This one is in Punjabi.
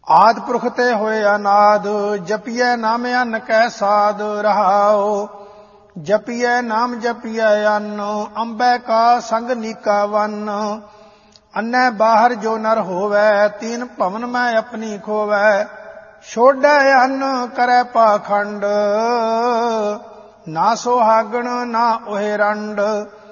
ਆਦਿ ਪੁਰਖ ਤੇ ਹੋਏ ਅਨਾਦ, ਜਪੀਐ ਨਾਮ ਅੰਨ ਕੈ ਸਾਧ ਰਹਾਓ। ਜਪੀਐ ਨਾਮ ਜਪੀਐ ਅੰਨ, ਅੰਬੈ ਕਾ ਸੰਗ ਨੀਕਾ ਵੰਨ। ਅੰਨੈ ਬਾਹਰ ਜੋ ਨਰ ਹੋਵੈ, ਤੀਨ ਭਵਨ ਮੈਂ ਆਪਣੀ ਖੋਵੈ। ਛੋੜੈ ਅੰਨ ਕਰੈ ਪਾਖੰਡ, ਨਾ ਸੁਹਾਗਣ ਨਾ ਉਹੇ ਰੰਡ।